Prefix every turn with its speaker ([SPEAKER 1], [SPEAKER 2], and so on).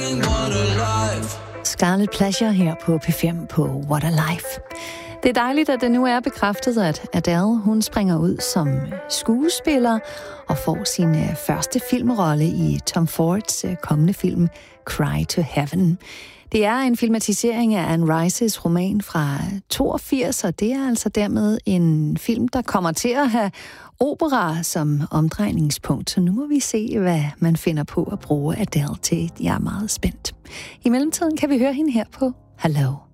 [SPEAKER 1] Scarlet Pleasure her på P5 på What a Life. Det er dejligt, at det nu er bekræftet, at Adele, hun springer ud som skuespiller og får sin første filmrolle i Tom Fords kommende film Cry to Heaven. Det er en filmatisering af Anne Rices roman fra 82, og det er altså dermed en film, der kommer til at have opera som omdrejningspunkt. Så nu må vi se, hvad man finder på at bruge Adele til. Jeg er meget spændt. I mellemtiden kan vi høre hende her på Hello.